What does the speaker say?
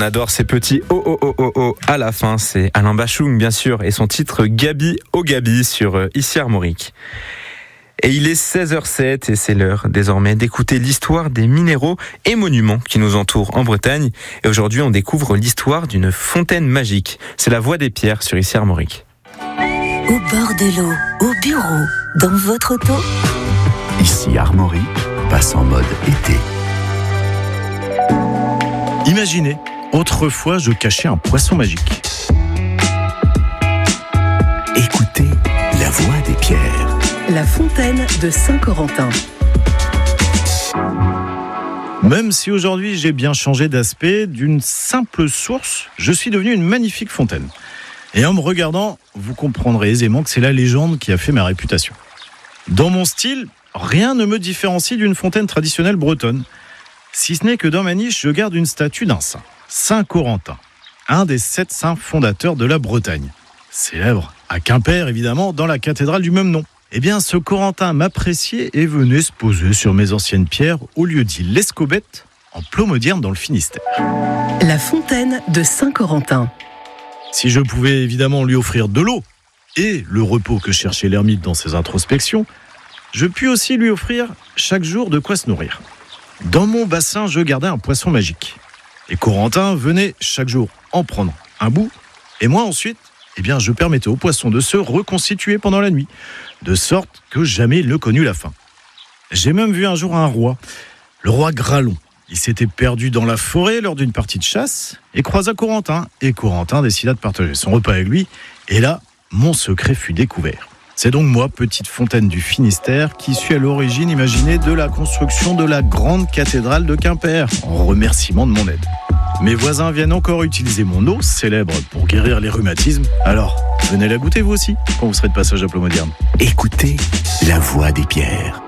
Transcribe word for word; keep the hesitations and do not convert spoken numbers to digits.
adore ces petits oh oh oh oh oh à la fin. C'est Alain Bachung, bien sûr, et son titre Gabi au Gabi sur Ici Armorique. Et il est seize heures sept et c'est l'heure désormais d'écouter l'histoire des minéraux et monuments qui nous entourent en Bretagne. Et aujourd'hui, on découvre l'histoire d'une fontaine magique. C'est la Voie des Pierres sur Ici Armorique. Au bord de l'eau, au bureau, dans votre auto. Ici Armorique passe en mode été. Imaginez, autrefois je cachais un poisson magique. Écoutez la Voie des Pierres. La fontaine de Saint-Corentin. Même si aujourd'hui j'ai bien changé d'aspect, d'une simple source, je suis devenu une magnifique fontaine. Et en me regardant, vous comprendrez aisément que c'est la légende qui a fait ma réputation. Dans mon style, rien ne me différencie d'une fontaine traditionnelle bretonne. Si ce n'est que dans ma niche, je garde une statue d'un saint, Saint Corentin, un des sept saints fondateurs de la Bretagne. Célèbre à Quimper, évidemment, dans la cathédrale du même nom. Eh bien, ce Corentin m'appréciait et venait se poser sur mes anciennes pierres au lieu dit l'Escobette, en Plomodierne dans le Finistère. La fontaine de Saint-Corentin. Si je pouvais évidemment lui offrir de l'eau et le repos que cherchait l'ermite dans ses introspections, je puis aussi lui offrir chaque jour de quoi se nourrir. Dans mon bassin, je gardais un poisson magique. Et Corentin venait chaque jour en prendre un bout, et moi ensuite, eh bien, je permettais au poisson de se reconstituer pendant la nuit, de sorte que jamais il ne connut la faim. J'ai même vu un jour un roi, le roi Gralon. Il s'était perdu dans la forêt lors d'une partie de chasse et croisa Corentin. Et Corentin décida de partager son repas avec lui. Et là, mon secret fut découvert. C'est donc moi, petite fontaine du Finistère, qui suis à l'origine imaginée de la construction de la grande cathédrale de Quimper, en remerciement de mon aide. Mes voisins viennent encore utiliser mon eau, célèbre pour guérir les rhumatismes. Alors, venez la goûter vous aussi, quand vous serez de passage à Plomodierne. Écoutez la Voie des Pierres.